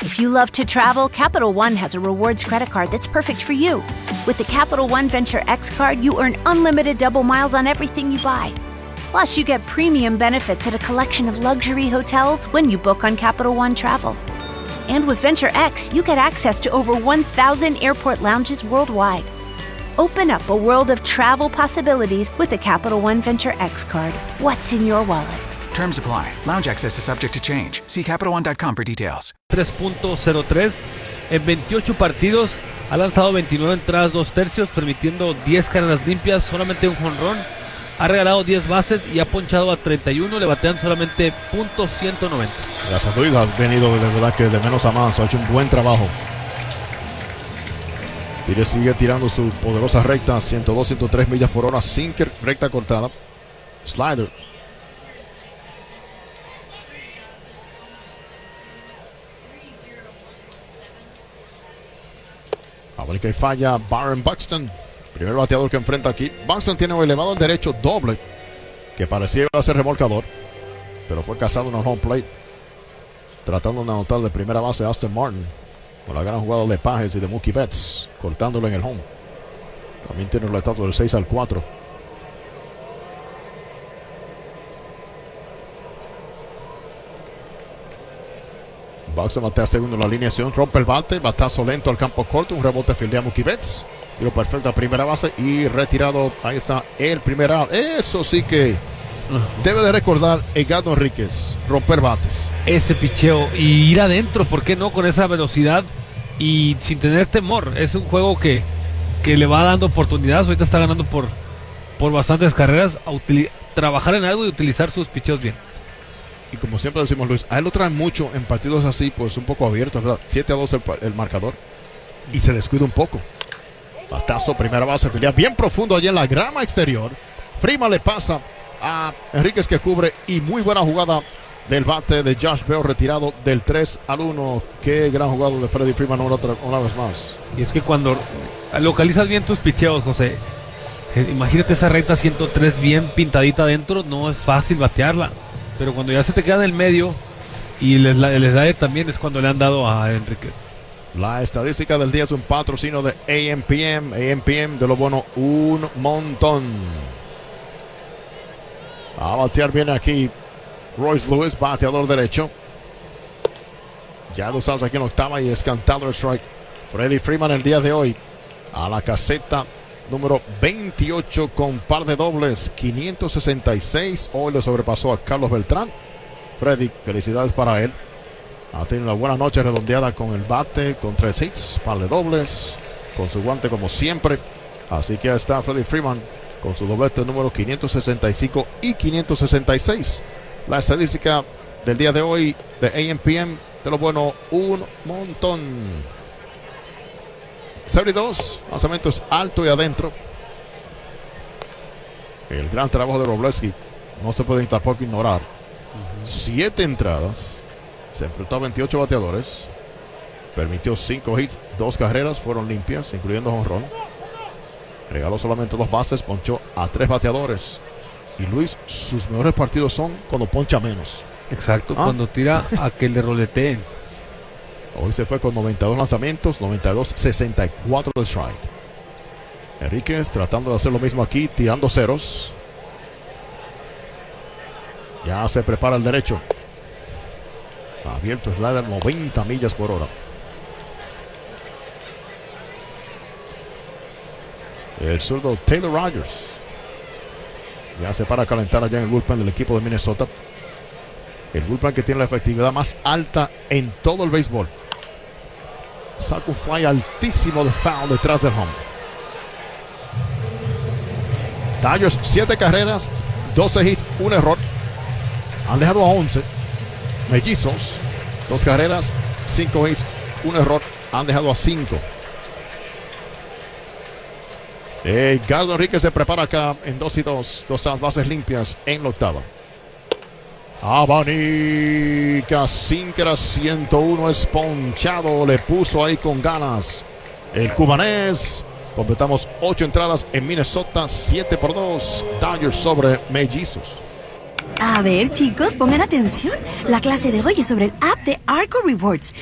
If you love to travel, Capital One has a rewards credit card that's perfect for you. With the Capital One Venture X card, you earn unlimited double miles on everything you buy. Plus, you get premium benefits at a collection of luxury hotels when you book on Capital One Travel. And with Venture X, you get access to over 1,000 airport lounges worldwide. Open up a world of travel possibilities with the Capital One Venture X card. What's in your wallet? Terms apply. Lounge access is subject to change. See CapitalOne.com for details. 3.03 en 28 partidos. Ha lanzado 29 entradas, 2 tercios, permitiendo 10 carreras limpias, solamente un jonrón. Ha regalado 10 bases y ha ponchado a 31. Le batean solamente .190. Gracias, Luis. Ha venido de verdad que de menos a más. Ha hecho un buen trabajo. Pires sigue tirando su poderosa recta, 102, 103 millas por hora. Sinker, recta cortada. Slider. A ver que falla Byron Buxton. Primer bateador que enfrenta aquí. Buxton tiene un elevado derecho doble que parecía iba a ser remolcador, pero fue cazado en el home plate. Tratando de anotar de primera base a Austin Martin con la gran jugada de Pages y de Mookie Betts, cortándolo en el home. También tiene el estatus del 6-4. Buxton batea segundo en la alineación, rompe el bate, batazo lento al campo corto, un rebote fildea Mookie Betts, tiro perfecto a primera base y retirado. Ahí está el primer out. Eso sí que debe de recordar Edgardo Enríquez, romper bates. Ese picheo y ir adentro, ¿por qué no? Con esa velocidad y sin tener temor. Es un juego que le va dando oportunidades. Ahorita está ganando por bastantes carreras. Trabajar en algo y utilizar sus picheos bien. Y como siempre decimos, Luis, a él lo traen mucho en partidos así, pues un poco abiertos, ¿verdad? 7-2 el marcador. Y se descuida un poco. Batazo, primera base, filea bien profundo allí en la grama exterior. Freeman le pasa a Enríquez que cubre, y muy buena jugada del bate de Josh Bell, retirado del 3-1. Qué gran jugada de Freddie Freeman una vez más. Y es que cuando localizas bien tus picheos, José, imagínate esa recta 103 bien pintadita adentro, no es fácil batearla. Pero cuando ya se te queda en el medio y el slider también, es cuando le han dado a Enríquez. La estadística del día es un patrocinio de AMPM. AMPM, de lo bueno, un montón. A batear bien aquí Royce Lewis, bateador derecho. Ya lo sabes aquí en octava y es cantado el strike. Freddie Freeman el día de hoy a la caseta número 28 con par de dobles, 566. Hoy le sobrepasó a Carlos Beltrán. Freddy, felicidades para él. Ha tenido una buena noche redondeada con el bate, con 3 hits, par de dobles, con su guante como siempre. Así que está Freddie Freeman con su doblete número 565 y 566. La estadística del día de hoy de AMPM, de lo bueno, un montón. 72, lanzamientos alto y adentro. El gran trabajo de Wroblewski no se puede tampoco ignorar. 7 entradas, se enfrentó a 28 bateadores, permitió 5 hits, 2 carreras fueron limpias, incluyendo jonrón. Regaló solamente 2 bases, ponchó a 3 bateadores. Y Luis, sus mejores partidos son cuando poncha menos. Exacto, cuando tira a que le roleteen. Hoy se fue con 92 lanzamientos, 92, 64 de strike. Enríquez tratando de hacer lo mismo aquí, tirando ceros. Ya se prepara el derecho. Abierto slider, 90 millas por hora. El zurdo Taylor Rogers ya se para a calentar allá en el bullpen del equipo de Minnesota. El bullpen que tiene la efectividad más alta en todo el béisbol. Saca un fly altísimo de foul detrás del home. Dodgers 7 carreras, 12 hits, 1 error. Han dejado a 11. Mellizos, 2 carreras, 5 hits, 1 error. Han dejado a 5. Edgardo Enríquez se prepara acá en 2-2. 2 bases limpias en la octava. Abanica, Sinker 101 es ponchado, le puso ahí con ganas el cubanés. Completamos 8 entradas en Minnesota, 7-2, Dodgers sobre Mellizos. A ver, chicos, pongan atención. La clase de hoy es sobre el app de Arco Rewards.